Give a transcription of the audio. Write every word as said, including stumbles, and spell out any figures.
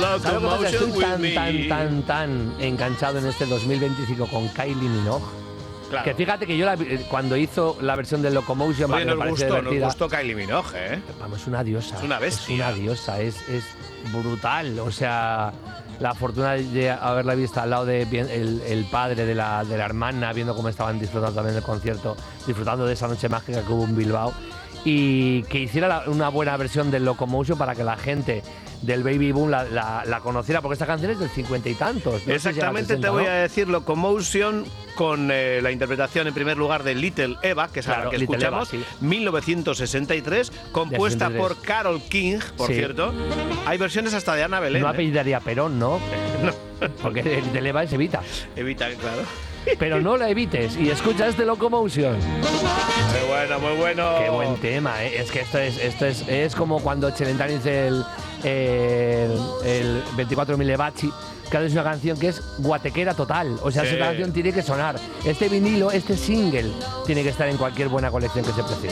¿Sabes lo que pasa? Estoy Locomotion tan, with tan, me. tan, tan enganchado en este dos mil veinticinco con Kylie Minogue. Claro. Que fíjate que yo la, cuando hizo la versión de Locomotion, Oye, me nos parece gustó, nos divertida. gustó Kylie Minogue, ¿eh? Vamos, es una diosa. Es una bestia. Es una diosa, es, es brutal. O sea, la fortuna de haberla visto al lado de bien- el, el padre de la, de la hermana, viendo cómo estaban disfrutando también del concierto, disfrutando de esa noche mágica que hubo en Bilbao. Y que hiciera la- una buena versión del Locomotion para que la gente del Baby Boom la, la, la conociera, porque esta canción es del cincuenta y tantos. No sé si era Exactamente, sesenta, te voy ¿no? a decir Locomotion con eh, la interpretación en primer lugar de Little Eva, que es Claro, la que Little escuchamos, Eva, sí. mil novecientos sesenta y tres, compuesta sesenta y tres. por Carole King, por Sí. cierto. Hay versiones hasta de Ana Belén. No ¿eh? apellidaría Perón, ¿no? Porque el de Eva es Evita. Evita, claro. Pero no la evites y escucha este Locomotion. Muy bueno, muy bueno. Qué buen tema, ¿eh? Es que esto es esto es, es como cuando Celentano dice el, el, el veinticuatro mil Bachi, que es una canción que es guatequera total. O sea, Sí. esa canción tiene que sonar. Este vinilo, este single, tiene que estar en cualquier buena colección que se precie.